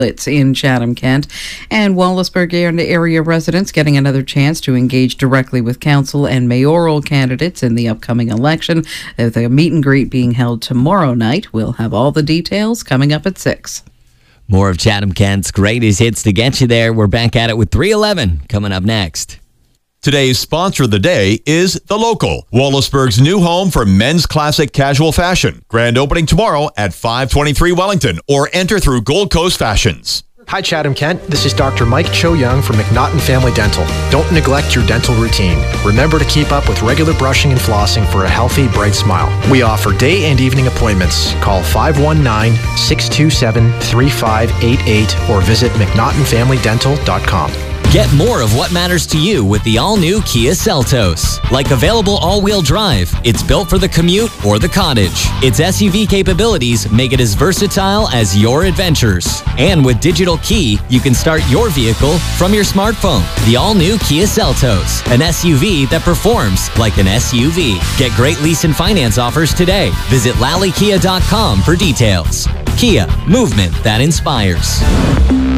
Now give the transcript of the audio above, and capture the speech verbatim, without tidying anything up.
It's in Chatham-Kent, and Wallaceburg area residents getting another chance to engage directly with council and mayoral candidates in the upcoming election. There's a meet and greet being held tomorrow night. We'll have all the details coming up at six. More of Chatham-Kent's greatest hits to get you there. We're back at it with three eleven coming up next. Today's sponsor of the day is The Local, Wallaceburg's new home for men's classic casual fashion. Grand opening tomorrow at five twenty-three Wellington, or enter through Gold Coast Fashions. Hi Chatham-Kent, this is Doctor Mike Cho Young from McNaughton Family Dental. Don't neglect your dental routine. Remember to keep up with regular brushing and flossing for a healthy, bright smile. We offer day and evening appointments. Call five one nine, six two seven, three five eight eight or visit mcnaughton family dental dot com. Get more of what matters to you with the all-new Kia Seltos. Like available all-wheel drive, it's built for the commute or the cottage. Its S U V capabilities make it as versatile as your adventures. And with Digital Key, you can start your vehicle from your smartphone. The all-new Kia Seltos, an S U V that performs like an S U V. Get great lease and finance offers today. Visit lally kia dot com for details. Kia, movement that inspires.